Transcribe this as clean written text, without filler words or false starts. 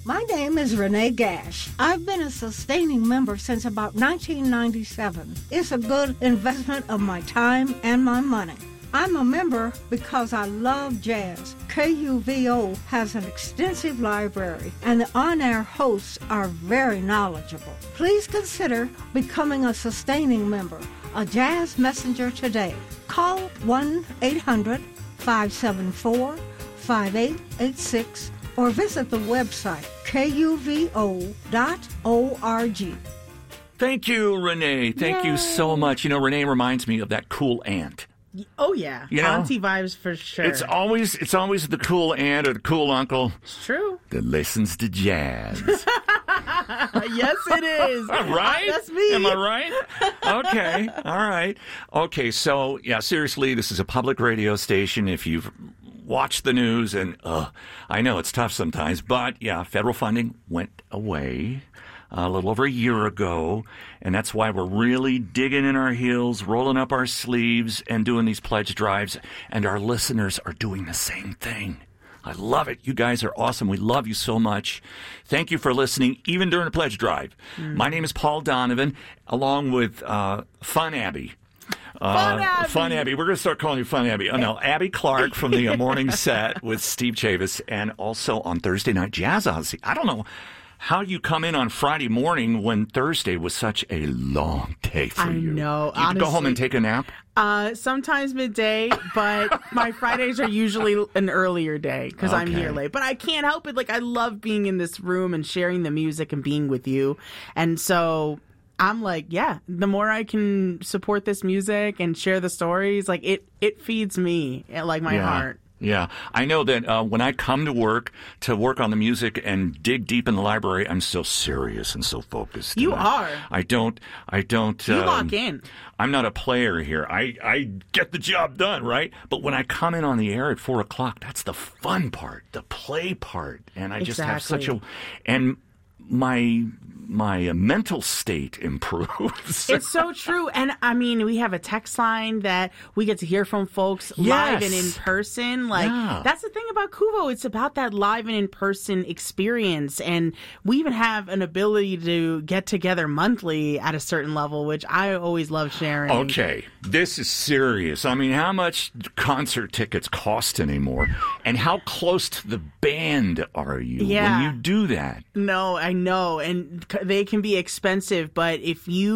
My name is Renee Gash. I've been a sustaining member since about 1997. It's a good investment of my time and my money. I'm a member because I love jazz. KUVO has an extensive library, and the on-air hosts are very knowledgeable. Please consider becoming a sustaining member, a jazz messenger today. Call 1-800-574-5886 or visit the website kuvo.org. Thank you, Renee. Thank you so much. You know, Renee reminds me of that cool aunt. Oh, yeah. You know? Auntie vibes for sure. It's always the cool aunt or the cool uncle. It's true. That listens to jazz. Yes, it is. Right? That's me. Am I right? Okay. All right. Okay, so, yeah, seriously, this is a public radio station. If you've watched the news, and I know it's tough sometimes, but, yeah, federal funding went away a little over a year ago, and that's why we're really digging in our heels, rolling up our sleeves, and doing these pledge drives, and our listeners are doing the same thing. I love it. You guys are awesome. We love you so much. Thank you for listening, even during the pledge drive. My name is Paul Donovan, along with Fun Abby. Fun Abby. We're going to start calling you Fun Abby. Oh, no, Abby Clark from the morning set with Steve Chavis, and also on Thursday Night Jazz Odyssey. I don't know how you come in on Friday morning when Thursday was such a long day for you. I know. You go home and take a nap? Sometimes midday, but my Fridays are usually an earlier day because I'm here late. But I can't help it. Like, I love being in this room and sharing the music and being with you. And so I'm like, yeah, the more I can support this music and share the stories, like it feeds me, like my heart. Yeah, I know that when I come to work on the music and dig deep in the library, I'm so serious and so focused. You are. I don't. You lock in. I'm not a player here. I get the job done, right? But when I come in on the air at 4:00, that's the fun part, the play part, and I just have such and my mental state improves. It's so true. And I mean, we have a text line that we get to hear from folks live and in person. Like, that's the thing about KUVO. It's about that live and in person experience. And we even have an ability to get together monthly at a certain level, which I always love sharing. Okay, this is serious. I mean, how much concert tickets cost anymore? And how close to the band are you when you do that? No, I know. And they can be expensive, but if you